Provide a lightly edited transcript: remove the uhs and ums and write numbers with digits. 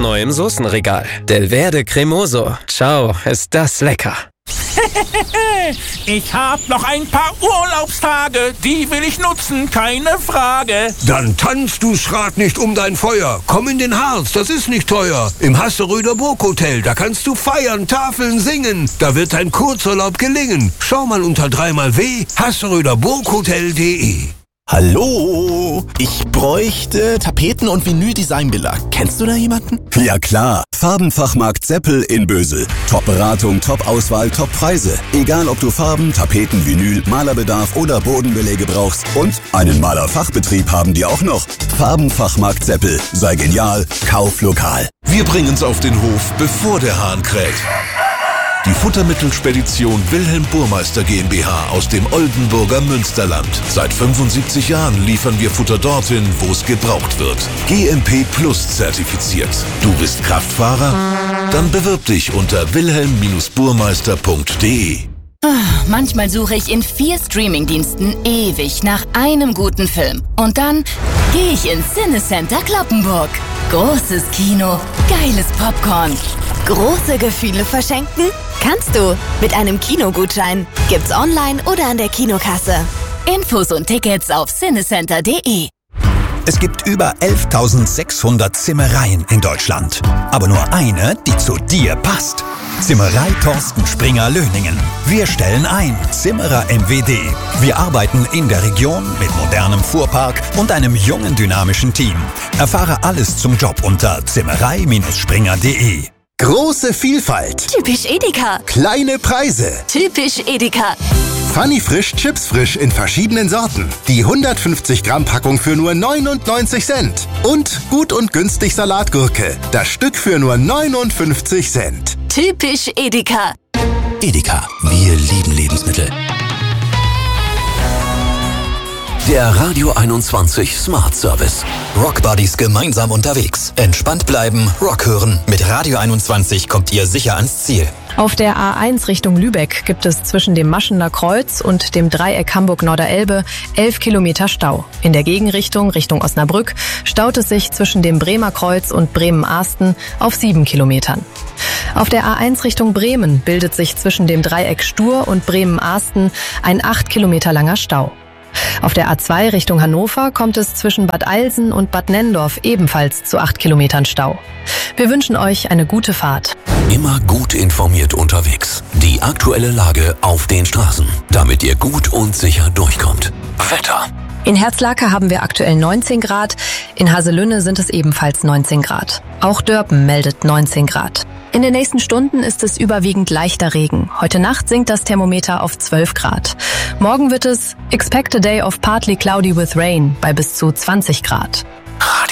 brandneu im Soßenregal. Delverde Cremoso. Ciao, ist das lecker. Ich hab noch ein paar Urlaubstage, die will ich nutzen, keine Frage. Dann tanzt du Schrat nicht um dein Feuer. Komm in den Harz, das ist nicht teuer. Im Hasseröder Burghotel, da kannst du feiern, Tafeln singen. Da wird dein Kurzurlaub gelingen. Schau mal unter 3xW hasseröderburghotel.de. Hallo, ich bräuchte Tapeten- und Vinyl-Designbilder. Kennst du da jemanden? Ja klar, Farbenfachmarkt Seppel in Bösel. Top-Beratung, Top-Auswahl, Top-Preise. Egal ob du Farben, Tapeten, Vinyl, Malerbedarf oder Bodenbeläge brauchst. Und einen Malerfachbetrieb haben die auch noch. Farbenfachmarkt Seppel. Sei genial, kauf lokal. Wir bringen's auf den Hof, bevor der Hahn kräht. Die Futtermittelspedition Wilhelm Burmeister GmbH aus dem Oldenburger Münsterland. Seit 75 Jahren liefern wir Futter dorthin, wo es gebraucht wird. GMP Plus zertifiziert. Du bist Kraftfahrer? Dann bewirb dich unter wilhelm-burmeister.de. Manchmal suche ich in 4 Streamingdiensten ewig nach einem guten Film. Und dann gehe ich ins Cinecenter Cloppenburg. Großes Kino, geiles Popcorn. Große Gefühle verschenken? Kannst du mit einem Kinogutschein. Gibt's online oder an der Kinokasse. Infos und Tickets auf cinecenter.de. Es gibt über 11.600 Zimmereien in Deutschland. Aber nur eine, die zu dir passt. Zimmerei Thorsten Springer Löningen. Wir stellen ein. Zimmerer MWD. Wir arbeiten in der Region mit modernem Fuhrpark und einem jungen, dynamischen Team. Erfahre alles zum Job unter zimmerei-springer.de. Große Vielfalt. Typisch Edeka. Kleine Preise. Typisch Edeka. Funny Frisch Chips Frisch in verschiedenen Sorten. Die 150 Gramm Packung für nur 99 Cent. Und gut und günstig Salatgurke. Das Stück für nur 59 Cent. Typisch Edeka. Edeka, wir lieben Lebensmittel. Der Radio 21 Smart Service. Rock Buddies gemeinsam unterwegs. Entspannt bleiben, Rock hören. Mit Radio 21 kommt ihr sicher ans Ziel. Auf der A1 Richtung Lübeck gibt es zwischen dem Maschener Kreuz und dem Dreieck Hamburg-Norderelbe 11 Kilometer Stau. In der Gegenrichtung, Richtung Osnabrück, staut es sich zwischen dem Bremer Kreuz und Bremen-Ahsten auf 7 Kilometern. Auf der A1 Richtung Bremen bildet sich zwischen dem Dreieck Stur und Bremen-Ahsten ein 8 Kilometer langer Stau. Auf der A2 Richtung Hannover kommt es zwischen Bad Eilsen und Bad Nenndorf ebenfalls zu 8 Kilometern Stau. Wir wünschen euch eine gute Fahrt. Immer gut informiert unterwegs. Die aktuelle Lage auf den Straßen, damit ihr gut und sicher durchkommt. Wetter. In Herzlake haben wir aktuell 19 Grad, in Haselünne sind es ebenfalls 19 Grad. Auch Dörpen meldet 19 Grad. In den nächsten Stunden ist es überwiegend leichter Regen. Heute Nacht sinkt das Thermometer auf 12 Grad. Morgen wird es expect a day of partly cloudy with rain bei bis zu 20 Grad.